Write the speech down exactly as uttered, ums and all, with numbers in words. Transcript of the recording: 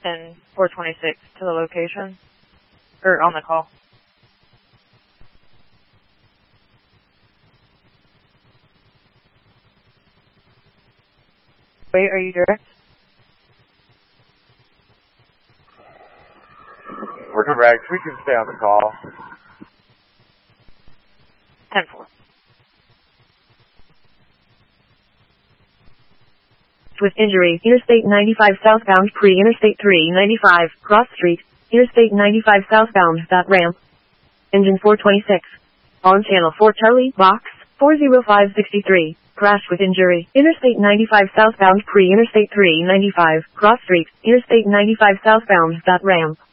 and four twenty-six to the location, or on the call. Wait, are you direct? We're direct. We can stay on the call. ten four. With injury, Interstate ninety-five southbound pre-Interstate three ninety-five, cross street, Interstate ninety-five southbound, that ramp. Engine four twenty-six. On channel four Charlie, box, four zero five six three, crash with injury, Interstate ninety-five southbound pre-Interstate three ninety-five, cross street, Interstate ninety-five southbound, that ramp.